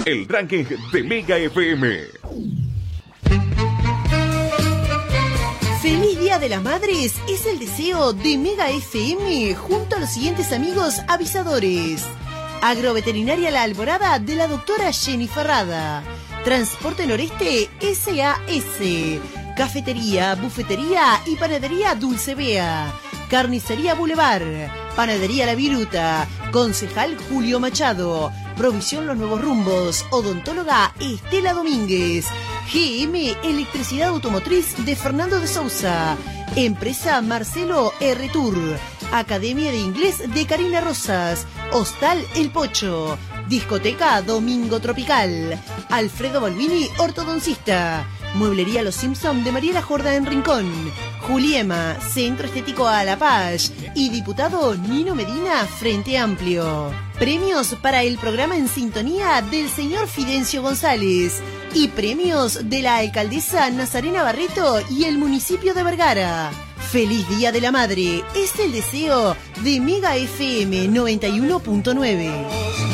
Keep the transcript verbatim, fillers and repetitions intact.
el ranking de Mega F M. Feliz Día de las Madres es el deseo de Mega F M junto a los siguientes amigos avisadores. Agroveterinaria La Alborada de la doctora Jenny Ferrada. Transporte Noreste S A S. Cafetería, bufetería y panadería Dulce Bea. Carnicería Boulevard. Panadería La Viruta. Concejal Julio Machado. Provisión Los Nuevos Rumbos. Odontóloga Estela Domínguez. G M Electricidad Automotriz de Fernando de Sousa. Empresa Marcelo R. Tour. Academia de Inglés de Karina Rosas. Hostal El Pocho. Discoteca Domingo Tropical. Alfredo Balbini, ortodoncista. Mueblería Los Simpson de Mariela Jorda en Rincón. Juliema, Centro Estético a la Paz. Y diputado Nino Medina, Frente Amplio. Premios para el programa En Sintonía del señor Fidencio González. Y premios de la alcaldesa Nazarena Barreto y el municipio de Vergara. Feliz Día de la Madre es el deseo de Mega F M noventa y uno punto nueve.